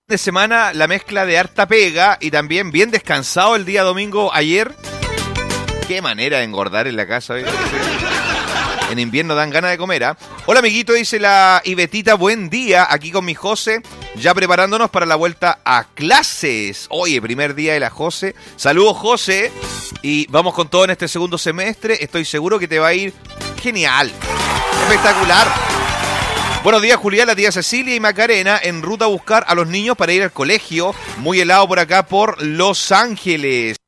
De semana la mezcla de harta pega y también bien descansado el día domingo ayer. Qué manera de engordar en la casa. En invierno dan ganas de comer, ¿ah? Hola amiguito, dice la Ibetita, buen día, aquí con mi José, ya preparándonos para la vuelta a clases. Oye, primer día de la José. Saludos José, y vamos con todo en este segundo semestre, estoy seguro que te va a ir genial, espectacular. Buenos días, Julián, la tía Cecilia y Macarena en ruta a buscar a los niños para ir al colegio. Muy helado por acá, por Los Ángeles.